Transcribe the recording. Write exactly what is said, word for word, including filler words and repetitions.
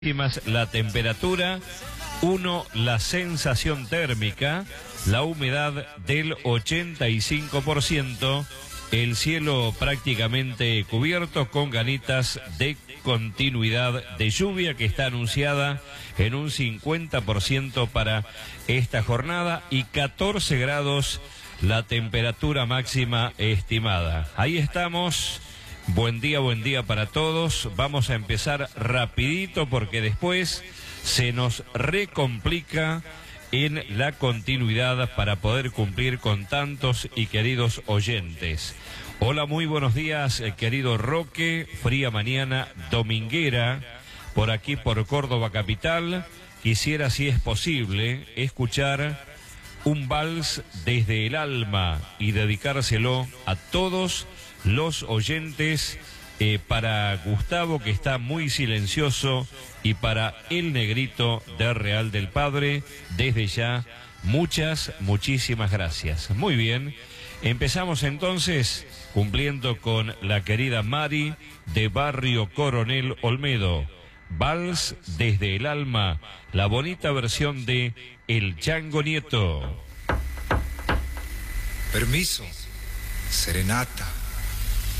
La temperatura, uno, la sensación térmica, la humedad del ochenta y cinco por ciento, el cielo prácticamente cubierto con ganitas de continuidad de lluvia que está anunciada en un cincuenta por ciento para esta jornada y catorce grados la temperatura máxima estimada. Ahí estamos. Buen día, buen día para todos. Vamos a empezar rapidito porque después se nos recomplica en la continuidad para poder cumplir con tantos y queridos oyentes. Hola, muy buenos días, querido Roque. Fría mañana dominguera por aquí por Córdoba capital. Quisiera, si es posible, escuchar un vals desde el alma y dedicárselo a todos los oyentes, eh, para Gustavo, que está muy silencioso, y para el negrito de Real del Padre. Desde ya, muchas, muchísimas gracias. Muy bien, empezamos entonces cumpliendo con la querida Mari de Barrio Coronel Olmedo. Vals desde el alma, la bonita versión de El Chango Nieto. Permiso, serenata.